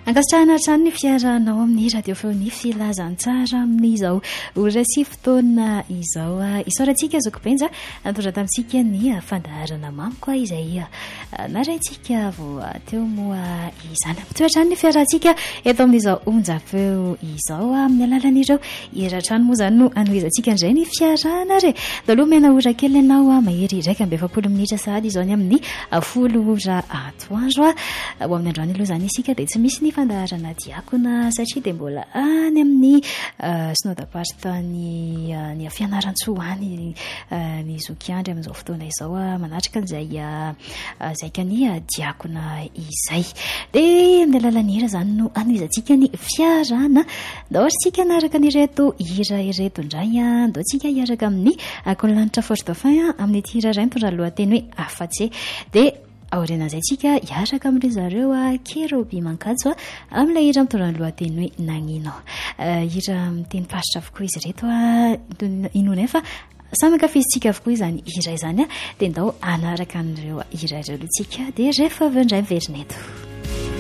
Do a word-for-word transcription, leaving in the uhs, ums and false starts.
ankasitrahana trano ny fiaranao amin'ny radio feo ny filazantsara amin'izao ora sy fotoana izao isaorantsika zokopenja antondra tamintsika ny fandaharana mamiko izay naraintsika vo teo moa izany mitoetrany ny fiarantsika eto amin'izao onjapeo izao amin'ny alalan'ireo iratrano moa zany no anoizantsika ndray ny fiarana re daloha mena ora kely ianao mahery raika amby efapolo minitra sahady izao ny amin'ny folo ora atoandro ho amin'ny androany aloha zany isika dia tsy misy ny fandaharana diakona satria dia mbola any amin'ny synodam-paritany ny fianaran-tsoany ny zokiandry amin'izao fotoana izao manatrika an'izay zaika ny diakona izay dia amin'ny alalan'hira zany no anoizantsika ny fiarana daohatritsika naraka nyreto hira ireto indray a daotsika hiaraka amin'ny akolanitra force dauphin amin'ny ty hira iray mitondra lohateny hoe afa-tsy dia aorianan'izay tsika hiaraka amin'ireo zareo a kerobi mankatso a amin'ilay hira mitondra ny lohateny hoe nagnino hira miteny pasitra avokoa izy reto a inoana fa samy ankafizitsika avokoa izany hira izany a dia ndao anaraka an'ireo hira ireo lotsika dia rehefa avy indray miverineto